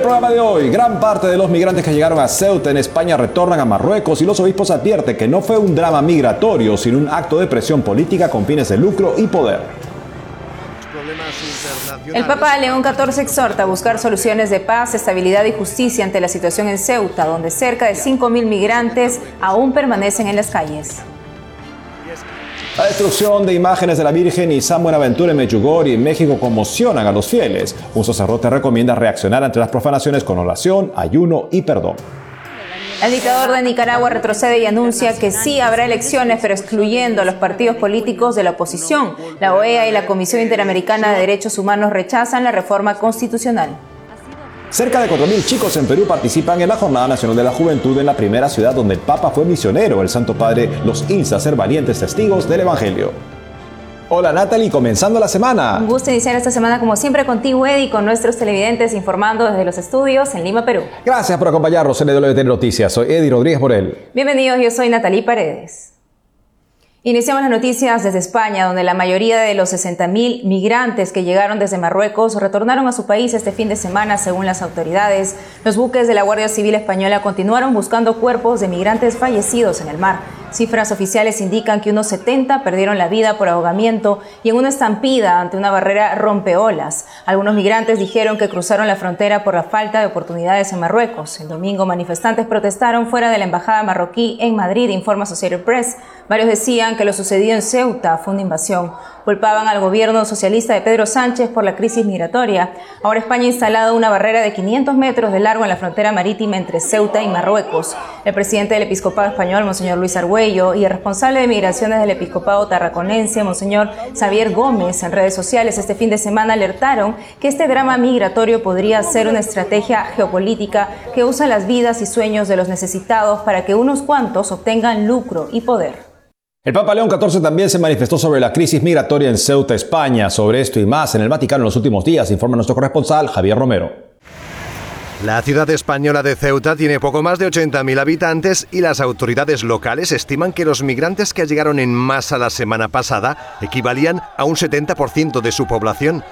programa de hoy, gran parte de los migrantes que llegaron a Ceuta en España retornan a Marruecos y los obispos advierten que no fue un drama migratorio, sino un acto de presión política con fines de lucro y poder. El Papa León XIV exhorta a buscar soluciones de paz, estabilidad y justicia ante la situación en Ceuta, donde cerca de 5.000 migrantes aún permanecen en las calles. La destrucción de imágenes de la Virgen y San Buenaventura en Medjugorje, en México, conmocionan a los fieles. Un sacerdote recomienda reaccionar ante las profanaciones con oración, ayuno y perdón. El dictador de Nicaragua retrocede y anuncia que sí habrá elecciones, pero excluyendo a los partidos políticos de la oposición. La OEA y la Comisión Interamericana de Derechos Humanos rechazan la reforma constitucional. Cerca de 4.000 chicos en Perú participan en la Jornada Nacional de la Juventud en la primera ciudad donde el Papa fue misionero. El Santo Padre los insta a ser valientes testigos del Evangelio. Hola Natalie, comenzando la semana. Un gusto iniciar esta semana como siempre contigo, Eddie, con nuestros televidentes informando desde los estudios en Lima, Perú. Gracias por acompañarnos en EWTN Noticias. Soy Eddie Rodríguez Morel. Bienvenidos, yo soy Natalie Paredes. Iniciamos las noticias desde España, donde la mayoría de los 60.000 migrantes que llegaron desde Marruecos retornaron a su país este fin de semana, según las autoridades. Los buques de la Guardia Civil Española continuaron buscando cuerpos de migrantes fallecidos en el mar. Cifras oficiales indican que unos 70 perdieron la vida por ahogamiento y en una estampida ante una barrera rompeolas. Algunos migrantes dijeron que cruzaron la frontera por la falta de oportunidades en Marruecos. El domingo, manifestantes protestaron fuera de la embajada marroquí en Madrid, informa Associated Press. Varios decían que lo sucedido en Ceuta fue una invasión. Culpaban al gobierno socialista de Pedro Sánchez por la crisis migratoria. Ahora España ha instalado una barrera de 500 metros de largo en la frontera marítima entre Ceuta y Marruecos. El presidente del Episcopado Español, Monseñor Luis Argüello, y el responsable de migraciones del Episcopado Tarraconense, Monseñor Xavier Gómez, en redes sociales este fin de semana alertaron que este drama migratorio podría ser una estrategia geopolítica que usa las vidas y sueños de los necesitados para que unos cuantos obtengan lucro y poder. El Papa León XIV también se manifestó sobre la crisis migratoria en Ceuta, España. Sobre esto y más en el Vaticano en los últimos días, informa nuestro corresponsal Javier Romero. La ciudad española de Ceuta tiene poco más de 80.000 habitantes y las autoridades locales estiman que los migrantes que llegaron en masa la semana pasada equivalían a un 70% de su población.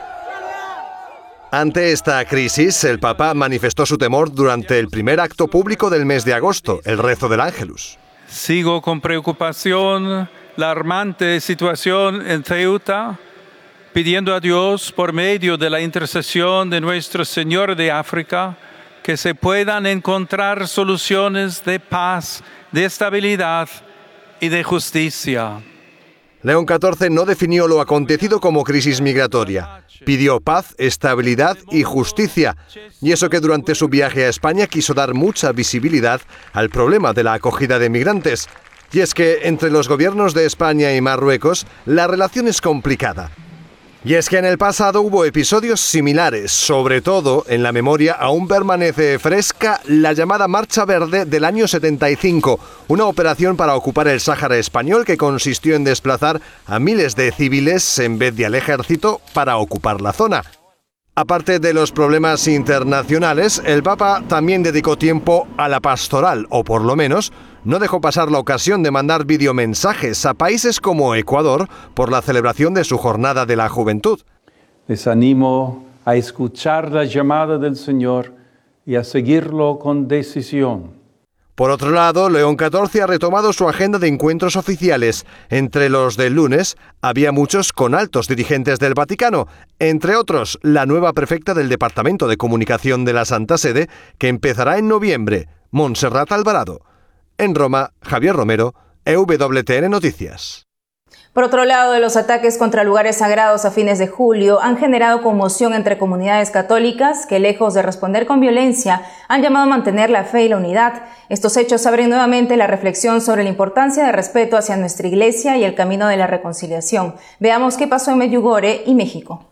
Ante esta crisis, el Papa manifestó su temor durante el primer acto público del mes de agosto, el rezo del Ángelus. Sigo con preocupación la alarmante situación en Ceuta, pidiendo a Dios, por medio de la intercesión de Nuestro Señor de África, que se puedan encontrar soluciones de paz, de estabilidad y de justicia. León XIV no definió lo acontecido como crisis migratoria. Pidió paz, estabilidad y justicia. Y eso que durante su viaje a España quiso dar mucha visibilidad al problema de la acogida de migrantes. Y es que entre los gobiernos de España y Marruecos la relación es complicada. Y es que en el pasado hubo episodios similares, sobre todo en la memoria aún permanece fresca la llamada Marcha Verde del año 75, una operación para ocupar el Sáhara español que consistió en desplazar a miles de civiles en vez de al ejército para ocupar la zona. Aparte de los problemas internacionales, el Papa también dedicó tiempo a la pastoral, o por lo menos no dejó pasar la ocasión de mandar videomensajes a países como Ecuador por la celebración de su Jornada de la Juventud. Les animo a escuchar la llamada del Señor y a seguirlo con decisión. Por otro lado, León XIV ha retomado su agenda de encuentros oficiales. Entre los del lunes había muchos con altos dirigentes del Vaticano, entre otros la nueva prefecta del Departamento de Comunicación de la Santa Sede, que empezará en noviembre, Montserrat Alvarado. En Roma, Javier Romero, EWTN Noticias. Por otro lado, los ataques contra lugares sagrados a fines de julio han generado conmoción entre comunidades católicas que, lejos de responder con violencia, han llamado a mantener la fe y la unidad. Estos hechos abren nuevamente la reflexión sobre la importancia del respeto hacia nuestra Iglesia y el camino de la reconciliación. Veamos qué pasó en Medjugorje y México.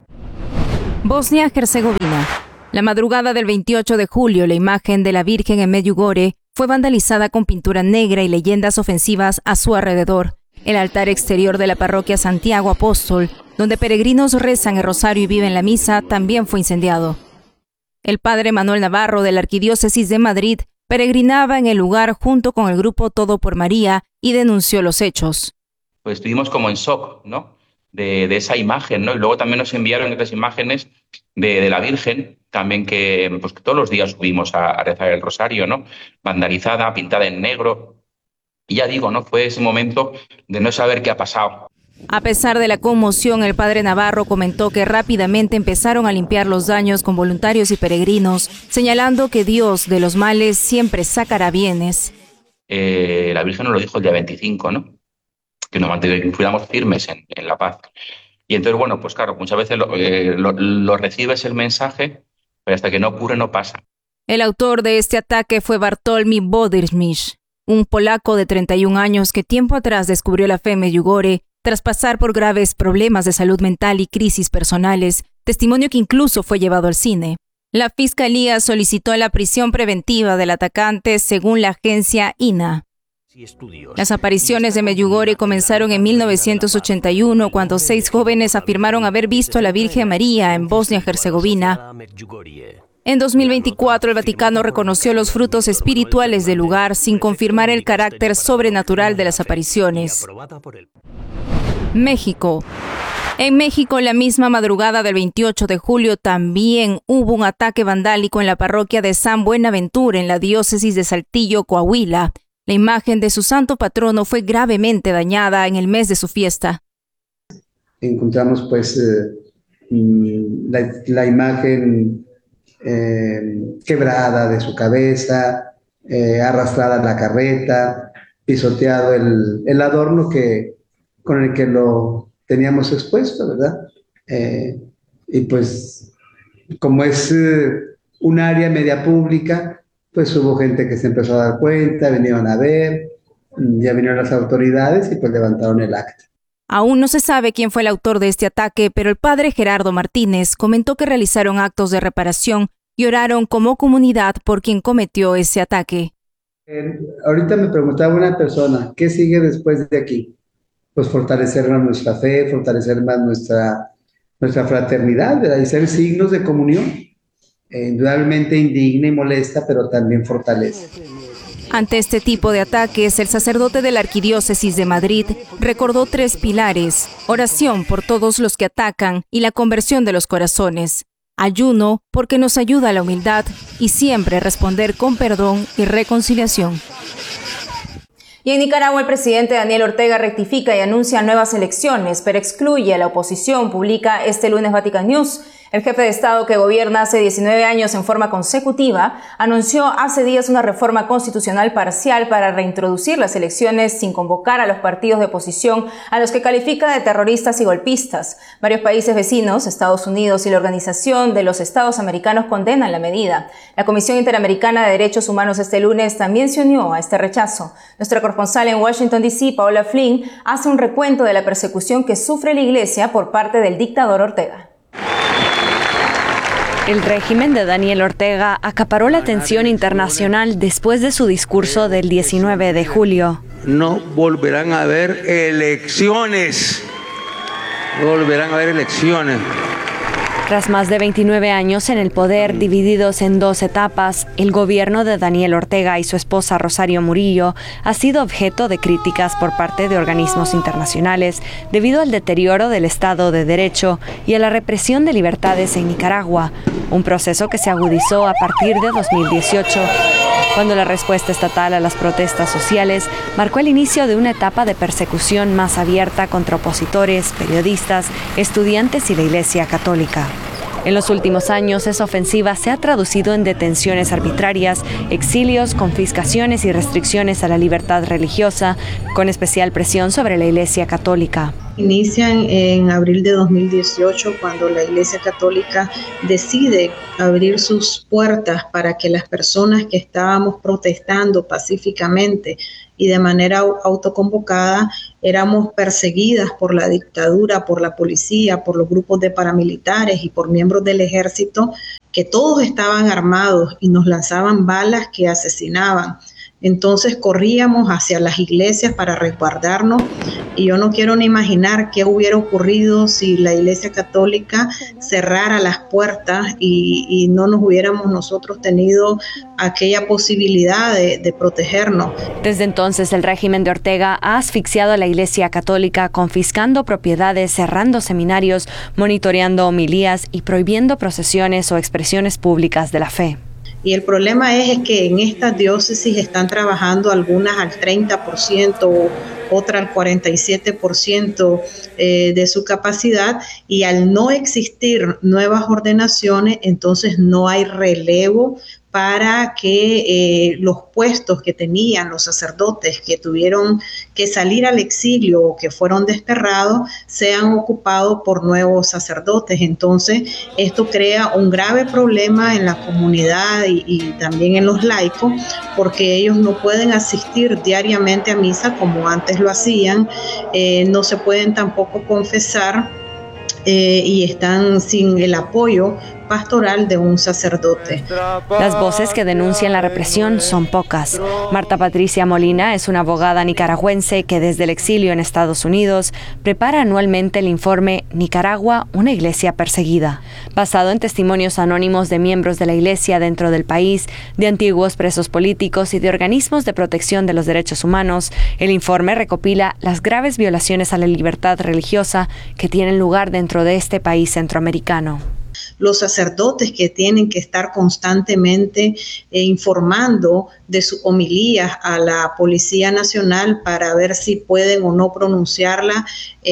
Bosnia-Herzegovina. La madrugada del 28 de julio, la imagen de la Virgen en Medjugorje fue vandalizada con pintura negra y leyendas ofensivas a su alrededor. El altar exterior de la parroquia Santiago Apóstol, donde peregrinos rezan el rosario y viven la misa, también fue incendiado. El padre Manuel Navarro de la Arquidiócesis de Madrid peregrinaba en el lugar junto con el grupo Todo por María y denunció los hechos. Pues estuvimos como en shock, ¿no? De esa imagen, ¿no? Y luego también nos enviaron otras imágenes de la Virgen también que todos los días subimos a rezar el rosario, ¿no? Vandalizada, pintada en negro. Y ya digo, ¿no? Fue ese momento de no saber qué ha pasado. A pesar de la conmoción, el padre Navarro comentó que rápidamente empezaron a limpiar los daños con voluntarios y peregrinos, señalando que Dios de los males siempre sacará bienes. La Virgen nos lo dijo el día 25, ¿no? Que nos mantengamos firmes en la paz. Y entonces, bueno, pues claro, muchas veces lo recibes el mensaje, pero hasta que no ocurre no pasa. El autor de este ataque fue Bartłomiej Bodirmich, un polaco de 31 años que tiempo atrás descubrió la fe en Medjugorje tras pasar por graves problemas de salud mental y crisis personales, testimonio que incluso fue llevado al cine. La fiscalía solicitó la prisión preventiva del atacante según la agencia INA. Las apariciones de Medjugorje comenzaron en 1981 cuando 6 jóvenes afirmaron haber visto a la Virgen María en Bosnia-Herzegovina. En 2024, el Vaticano reconoció los frutos espirituales del lugar sin confirmar el carácter sobrenatural de las apariciones. México. En México, la misma madrugada del 28 de julio, también hubo un ataque vandálico en la parroquia de San Buenaventura, en la diócesis de Saltillo, Coahuila. La imagen de su santo patrono fue gravemente dañada en el mes de su fiesta. Encontramos la imagen quebrada de su cabeza, arrastrada en la carreta, pisoteado el adorno con el que lo teníamos expuesto, ¿verdad? Y pues como es un área media pública, pues hubo gente que se empezó a dar cuenta, vinieron a ver, ya vinieron las autoridades y pues levantaron el acta. Aún no se sabe quién fue el autor de este ataque, pero el padre Gerardo Martínez comentó que realizaron actos de reparación y oraron como comunidad por quien cometió ese ataque. Ahorita me preguntaba una persona, ¿qué sigue después de aquí? Pues fortalecer más nuestra fe, fortalecer más nuestra fraternidad, ¿verdad? Y ser signos de comunión. Indudablemente indigna y molesta, pero también fortalece. Ante este tipo de ataques, el sacerdote de la Arquidiócesis de Madrid recordó 3 pilares: oración por todos los que atacan y la conversión de los corazones, ayuno porque nos ayuda a la humildad y siempre responder con perdón y reconciliación. Y en Nicaragua, el presidente Daniel Ortega rectifica y anuncia nuevas elecciones, pero excluye a la oposición, publica este lunes Vatican News. El jefe de Estado, que gobierna hace 19 años en forma consecutiva, anunció hace días una reforma constitucional parcial para reintroducir las elecciones sin convocar a los partidos de oposición, a los que califica de terroristas y golpistas. Varios países vecinos, Estados Unidos y la Organización de los Estados Americanos condenan la medida. La Comisión Interamericana de Derechos Humanos este lunes también se unió a este rechazo. Nuestra corresponsal en Washington, D.C., Paola Flynn, hace un recuento de la persecución que sufre la Iglesia por parte del dictador Ortega. El régimen de Daniel Ortega acaparó la atención internacional después de su discurso del 19 de julio. No volverán a haber elecciones. No volverán a haber elecciones. Tras más de 29 años en el poder, divididos en 2 etapas, el gobierno de Daniel Ortega y su esposa Rosario Murillo ha sido objeto de críticas por parte de organismos internacionales debido al deterioro del Estado de Derecho y a la represión de libertades en Nicaragua, un proceso que se agudizó a partir de 2018, cuando la respuesta estatal a las protestas sociales marcó el inicio de una etapa de persecución más abierta contra opositores, periodistas, estudiantes y la Iglesia Católica. En los últimos años, esa ofensiva se ha traducido en detenciones arbitrarias, exilios, confiscaciones y restricciones a la libertad religiosa, con especial presión sobre la Iglesia Católica. Inician en abril de 2018, cuando la Iglesia Católica decide abrir sus puertas para que las personas que estábamos protestando pacíficamente y de manera autoconvocada éramos perseguidas por la dictadura, por la policía, por los grupos de paramilitares y por miembros del ejército, que todos estaban armados y nos lanzaban balas que asesinaban. entonces corríamos hacia las iglesias para resguardarnos, y yo no quiero ni imaginar qué hubiera ocurrido si la Iglesia Católica cerrara las puertas y no nos hubiéramos nosotros tenido aquella posibilidad de protegernos. Desde entonces, el régimen de Ortega ha asfixiado a la Iglesia Católica, confiscando propiedades, cerrando seminarios, monitoreando homilías y prohibiendo procesiones o expresiones públicas de la fe. Y el problema es que en estas diócesis están trabajando algunas al 30%, otra al 47% de su capacidad, y al no existir nuevas ordenaciones, entonces no hay relevo para que los puestos que tenían los sacerdotes que tuvieron que salir al exilio o que fueron desterrados sean ocupados por nuevos sacerdotes. Entonces, esto crea un grave problema en la comunidad y también en los laicos, porque ellos no pueden asistir diariamente a misa como antes lo hacían, no se pueden tampoco confesar y están sin el apoyo pastoral de un sacerdote. Las voces que denuncian la represión son pocas. Marta Patricia Molina es una abogada nicaragüense que desde el exilio en Estados Unidos prepara anualmente el informe Nicaragua, una iglesia perseguida. Basado en testimonios anónimos de miembros de la iglesia dentro del país, de antiguos presos políticos y de organismos de protección de los derechos humanos, el informe recopila las graves violaciones a la libertad religiosa que tienen lugar dentro de este país centroamericano. Los sacerdotes que tienen que estar constantemente informando de sus homilías a la Policía Nacional para ver si pueden o no pronunciarla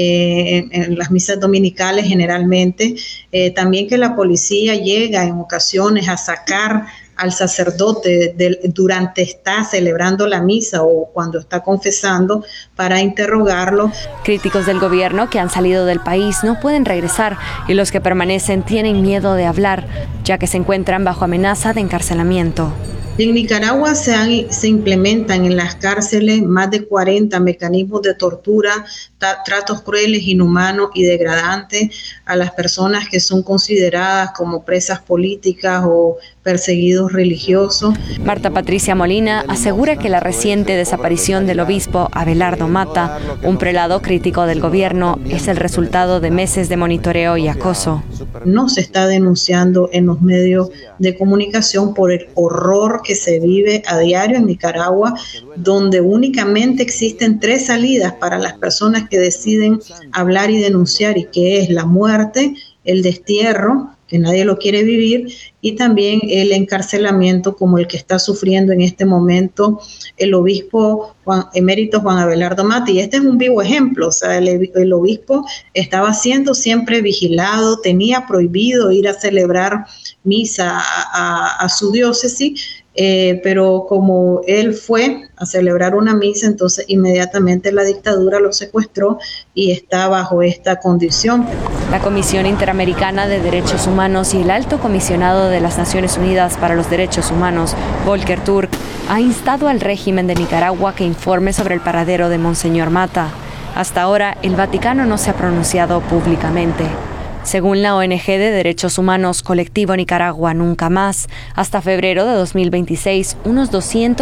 en las misas dominicales generalmente. También que la policía llega en ocasiones a sacar al sacerdote durante está celebrando la misa o cuando está confesando para interrogarlo. Críticos del gobierno que han salido del país no pueden regresar y los que permanecen tienen miedo de hablar, ya que se encuentran bajo amenaza de encarcelamiento. En Nicaragua se implementan en las cárceles más de 40 mecanismos de tortura, tratos crueles, inhumanos y degradantes a las personas que son consideradas como presas políticas o perseguidos religiosos. Marta Patricia Molina asegura que la reciente desaparición del obispo Abelardo Mata, un prelado crítico del gobierno, es el resultado de meses de monitoreo y acoso. No se está denunciando en los medios de comunicación por el horror que se vive a diario en Nicaragua, donde únicamente existen 3 salidas para las personas que deciden hablar y denunciar, y que es la muerte, el destierro, que nadie lo quiere vivir, y también el encarcelamiento como el que está sufriendo en este momento el obispo emérito Juan Abelardo Mata. Y este es un vivo ejemplo. O sea, el obispo estaba siendo siempre vigilado, tenía prohibido ir a celebrar misa a su diócesis, pero como él fue a celebrar una misa, entonces inmediatamente la dictadura lo secuestró y está bajo esta condición. La Comisión Interamericana de Derechos Humanos y el Alto Comisionado de las Naciones Unidas para los Derechos Humanos, Volker Turk, ha instado al régimen de Nicaragua que informe sobre el paradero de Monseñor Mata. Hasta ahora, el Vaticano no se ha pronunciado públicamente. Según la ONG de Derechos Humanos Colectivo Nicaragua Nunca Más, hasta febrero de 2026, unos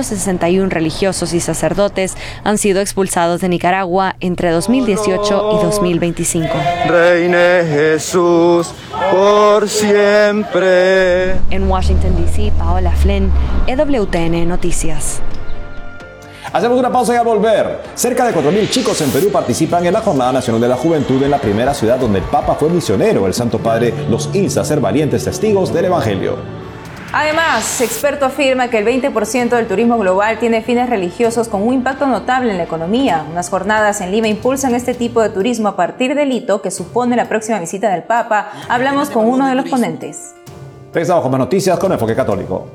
261 religiosos y sacerdotes han sido expulsados de Nicaragua entre 2018 y 2025. Reine Jesús, por siempre. En Washington, D.C., Paola Flynn, EWTN Noticias. Hacemos una pausa y al volver. Cerca de 4.000 chicos en Perú participan en la Jornada Nacional de la Juventud en la primera ciudad donde el Papa fue misionero. El Santo Padre los insta a ser valientes testigos del Evangelio. Además, experto afirma que el 20% del turismo global tiene fines religiosos con un impacto notable en la economía. Unas jornadas en Lima impulsan este tipo de turismo a partir del hito que supone la próxima visita del Papa. Hablamos con uno de los ponentes. Regresamos con más noticias con Enfoque Católico.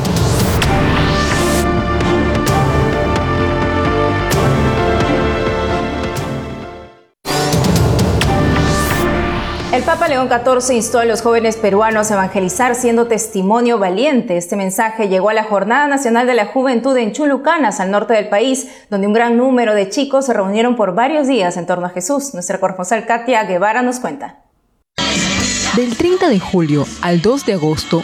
El Papa León XIV instó a los jóvenes peruanos a evangelizar siendo testimonio valiente. Este mensaje llegó a la Jornada Nacional de la Juventud en Chulucanas, al norte del país, donde un gran número de chicos se reunieron por varios días en torno a Jesús. Nuestra corresponsal Katia Guevara nos cuenta. Del 30 de julio al 2 de agosto,